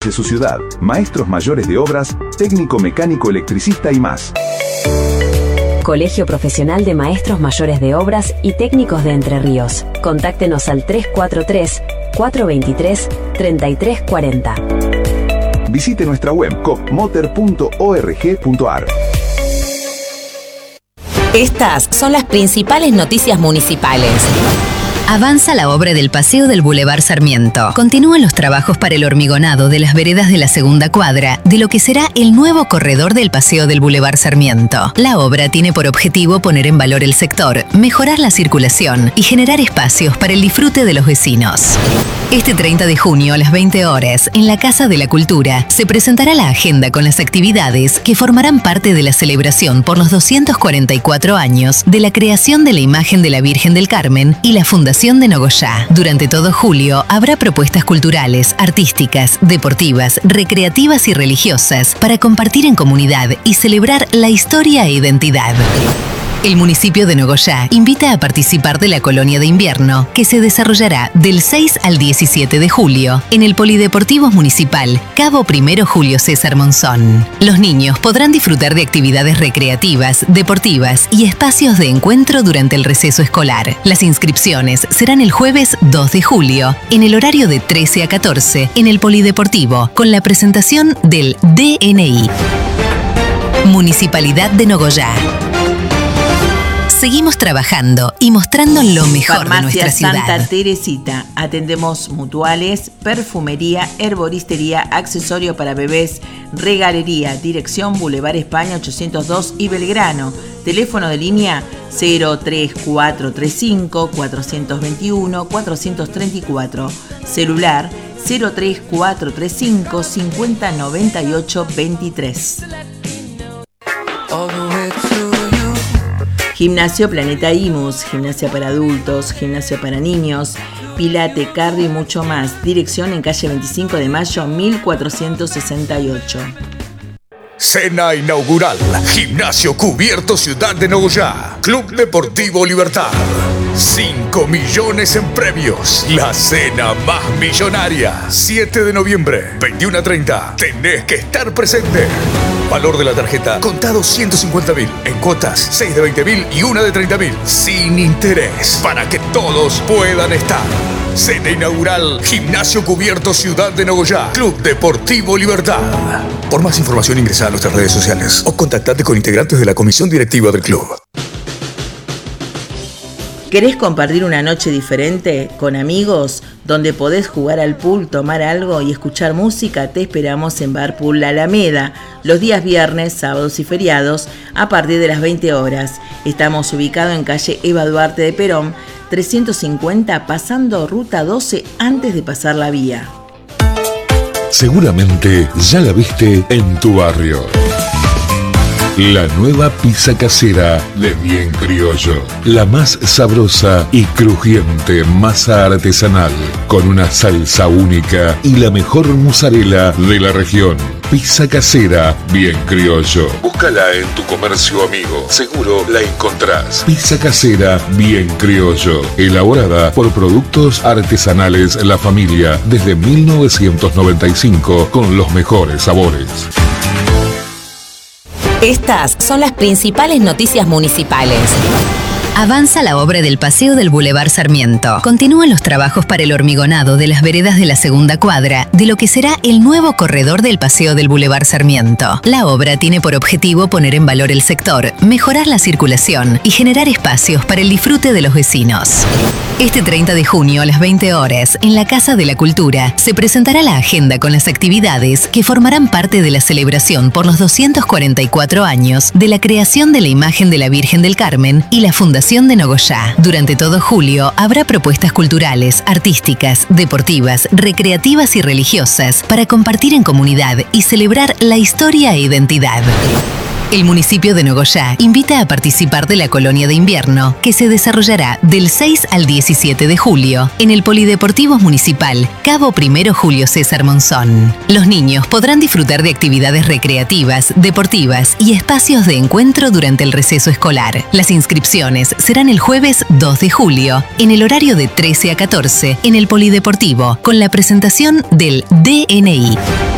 de su ciudad, maestros mayores de obras, técnico mecánico electricista y más. Colegio Profesional de Maestros Mayores de Obras y Técnicos de Entre Ríos. Contáctenos al 343-423-3340. Visite nuestra web copmoter.org.ar. Estas son las principales noticias municipales. Avanza la obra del paseo del Boulevard Sarmiento. Continúan los trabajos para el hormigonado de las veredas de la segunda cuadra, de lo que será el nuevo corredor del paseo del Boulevard Sarmiento. La obra tiene por objetivo poner en valor el sector, mejorar la circulación y generar espacios para el disfrute de los vecinos. Este 30 de junio a las 20 horas, en la Casa de la Cultura, se presentará la agenda con las actividades que formarán parte de la celebración por los 244 años de la creación de la imagen de la Virgen del Carmen y la Fundación de Nogoyá. Durante todo julio habrá propuestas culturales, artísticas, deportivas, recreativas y religiosas para compartir en comunidad y celebrar la historia e identidad. El municipio de Nogoyá invita a participar de la colonia de invierno que se desarrollará del 6 al 17 de julio en el Polideportivo Municipal Cabo I Julio César Monzón. Los niños podrán disfrutar de actividades recreativas, deportivas y espacios de encuentro durante el receso escolar. Las inscripciones serán el jueves 2 de julio en el horario de 13 a 14 en el Polideportivo con la presentación del DNI. Municipalidad de Nogoyá. Seguimos trabajando y mostrando lo mejor de nuestra ciudad. Santa Teresita. Atendemos mutuales, perfumería, herboristería, accesorio para bebés, regalería. Dirección Boulevard España 802 y Belgrano. Teléfono de línea 03435 421 434. Celular 03435 5098 23. Gimnasio Planeta Imus, gimnasia para adultos, gimnasio para niños, pilate, cardio y mucho más. Dirección en calle 25 de Mayo, 1468. Cena inaugural, Gimnasio Cubierto Ciudad de Nogoyá, Club Deportivo Libertad. 5 millones en premios, la cena más millonaria. 7 de noviembre, 21 a 30. Tenés que estar presente. Valor de la tarjeta, contado 150.000. En cuotas, 6 de 20.000 y 1 de 30.000. Sin interés, para que todos puedan estar. Cena inaugural, Gimnasio Cubierto Ciudad de Nogoyá, Club Deportivo Libertad. Por más información ingresa a nuestras redes sociales o contactate con integrantes de la comisión directiva del club. ¿Querés compartir una noche diferente con amigos donde podés jugar al pool, tomar algo y escuchar música? Te esperamos en Bar Pool La Alameda los días viernes, sábados y feriados a partir de las 20 horas. Estamos ubicados en calle Eva Duarte de Perón 350, pasando ruta 12 antes de pasar la vía. Seguramente ya la viste en tu barrio. La nueva pizza casera de Bien Criollo. La más sabrosa y crujiente masa artesanal con una salsa única y la mejor mozzarella de la región. Pizza casera Bien Criollo. Búscala en tu comercio amigo. Seguro la encontrás. Pizza casera Bien Criollo. Elaborada por productos artesanales La Familia desde 1995 con los mejores sabores. Estas son las principales noticias municipales. Avanza la obra del paseo del Boulevard Sarmiento. Continúan los trabajos para el hormigonado de las veredas de la segunda cuadra, de lo que será el nuevo corredor del paseo del Boulevard Sarmiento. La obra tiene por objetivo poner en valor el sector, mejorar la circulación y generar espacios para el disfrute de los vecinos. Este 30 de junio a las 20 horas, en la Casa de la Cultura, se presentará la agenda con las actividades que formarán parte de la celebración por los 244 años de la creación de la imagen de la Virgen del Carmen y la Fundación de Nogoyá. Durante todo julio habrá propuestas culturales, artísticas, deportivas, recreativas y religiosas para compartir en comunidad y celebrar la historia e identidad. El municipio de Nogoyá invita a participar de la colonia de invierno que se desarrollará del 6 al 17 de julio en el Polideportivo Municipal Cabo I Julio César Monzón. Los niños podrán disfrutar de actividades recreativas, deportivas y espacios de encuentro durante el receso escolar. Las inscripciones serán el jueves 2 de julio en el horario de 13 a 14 en el Polideportivo con la presentación del DNI.